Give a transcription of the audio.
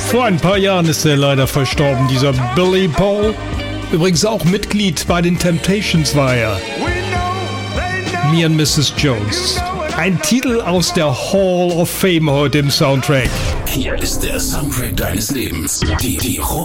Vor ein paar Jahren ist er leider verstorben, dieser Billy Paul. Übrigens auch Mitglied bei den Temptations war er. Me and Mrs. Jones. Ein Titel aus der Hall of Fame heute im Soundtrack. Hier ist der Soundtrack deines Lebens. Die